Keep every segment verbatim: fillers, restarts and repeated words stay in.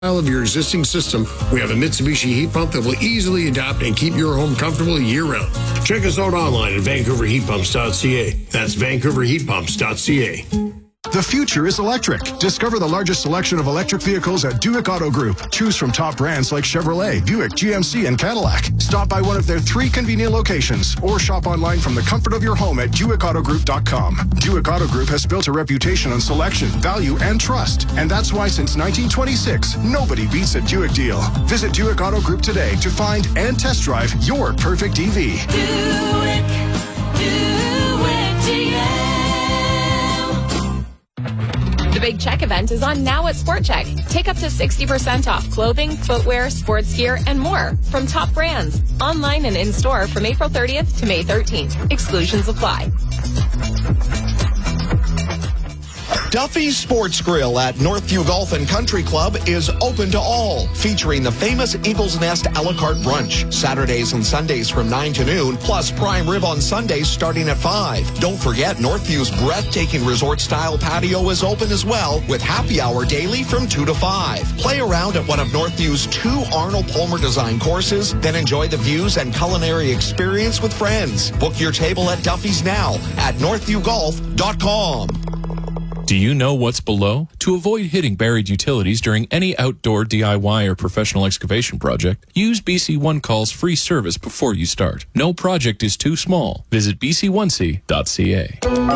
of your existing system, we have a Mitsubishi heat pump that will easily adapt and keep your home comfortable year-round. Check us out online at vancouver heat pumps dot c a. That's vancouver heat pumps dot c a. The future is electric. Discover the largest selection of electric vehicles at Buick Auto Group. Choose from top brands like Chevrolet, Buick, G M C, and Cadillac. Stop by one of their three convenient locations or shop online from the comfort of your home at buick auto group dot com. Buick Auto Group has built a reputation on selection, value, and trust. And that's why since nineteen twenty-six, nobody beats a Buick deal. Visit Buick Auto Group today to find and test drive your perfect E V. Buick, Buick G M. The Big Check event is on now at Sport Check. Take up to sixty percent off clothing, footwear, sports gear, and more from top brands. Online and in-store from April thirtieth to May thirteenth. Exclusions apply. Duffy's Sports Grill at Northview Golf and Country Club is open to all, featuring the famous Eagle's Nest a la carte brunch, Saturdays and Sundays from nine to noon, plus prime rib on Sundays starting at five. Don't forget, Northview's breathtaking resort-style patio is open as well, with happy hour daily from two to five. Play around at one of Northview's two Arnold Palmer design courses, then enjoy the views and culinary experience with friends. Book your table at Duffy's now at northview golf dot com. Do you know what's below? To avoid hitting buried utilities during any outdoor D I Y or professional excavation project, use B C One Call's free service before you start. No project is too small. Visit b c one c dot c a.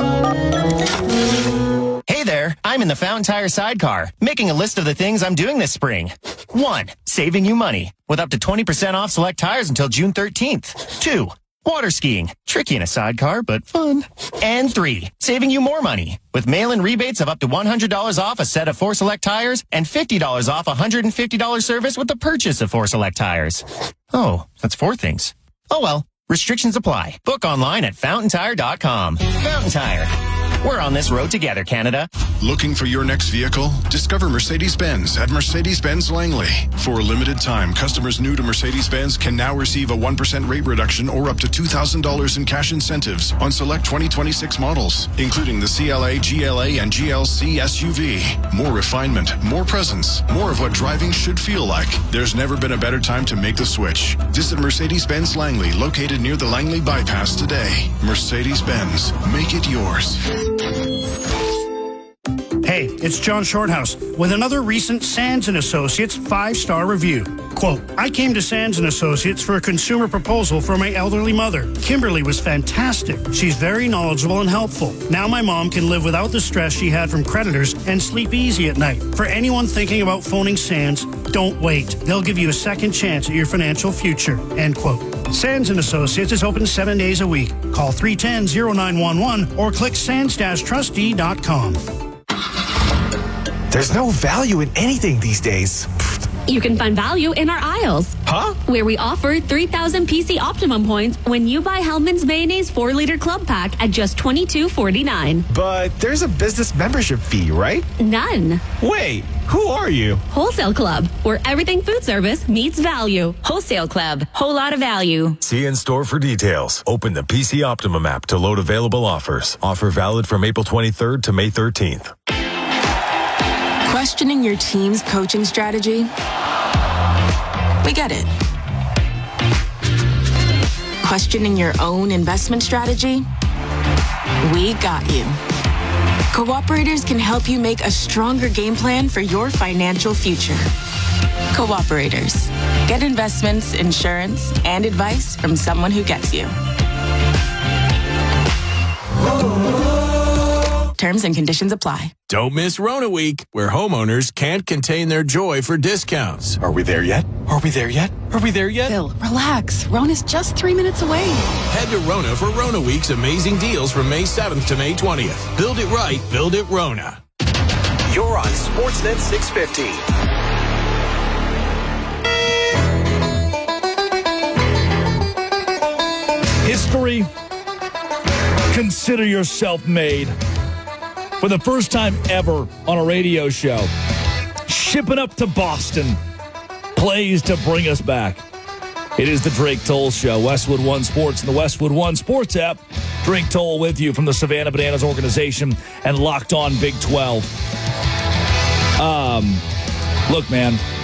Hey there, I'm in the Fountain Tire sidecar, making a list of the things I'm doing this spring. One, saving you money, with up to twenty percent off select tires until June thirteenth. Two, water skiing. Tricky in a sidecar, but fun. And three, saving you more money with mail-in rebates of up to one hundred dollars off a set of four Select tires and fifty dollars off a one hundred fifty dollars service with the purchase of four Select tires. Oh, that's four things. Oh well, restrictions apply. Book online at fountain tire dot com. Fountain Tire. We're on this road together, Canada. Looking for your next vehicle? Discover Mercedes-Benz at Mercedes-Benz Langley. For a limited time, customers new to Mercedes-Benz can now receive a one percent rate reduction or up to two thousand dollars in cash incentives on select twenty twenty-six models, including the C L A, G L A, and G L C S U V. More refinement, more presence, more of what driving should feel like. There's never been a better time to make the switch. Visit Mercedes-Benz Langley, located near the Langley Bypass today. Mercedes-Benz, make it yours. Hey, it's John Shorthouse with another recent Sands and Associates five-star review. Quote, I came to Sands and Associates for a consumer proposal for my elderly mother. Kimberly was fantastic. She's very knowledgeable and helpful. Now my mom can live without the stress she had from creditors and sleep easy at night. For anyone thinking about phoning Sands, don't wait. They'll give you a second chance at your financial future. End quote. Sands and Associates is open seven days a week. Call three one zero, zero nine one one or click sands dash trustee dot com. There's no value in anything these days. You can find value in our aisles. Huh? Where we offer three thousand P C Optimum points when you buy Hellman's Mayonnaise four liter club pack at just twenty-two forty-nine. But there's a business membership fee, right? None. Wait, who are you? Wholesale Club, where everything food service meets value. Wholesale Club, whole lot of value. See in store for details. Open the P C Optimum app to load available offers. Offer valid from April twenty-third to May thirteenth. Questioning your team's coaching strategy? We get it. Questioning your own investment strategy? We got you. Cooperators can help you make a stronger game plan for your financial future. Cooperators. Get investments, insurance, and advice from someone who gets you. Terms and conditions apply. Don't miss Rona Week, where homeowners can't contain their joy for discounts. Are we there yet? Are we there yet? Are we there yet? Bill, relax. Rona's just three minutes away. Head to Rona for Rona Week's amazing deals from May seventh to May twentieth. Build it right, build it Rona. You're on Sportsnet six fifty. History. Consider yourself made. For the first time ever on a radio show, shipping up to Boston, plays to bring us back. It is the Drake Toll Show, Westwood One Sports and the Westwood One Sports app. Drake Toll with you from the Savannah Bananas organization and Locked On Big twelve. Um, Look, man,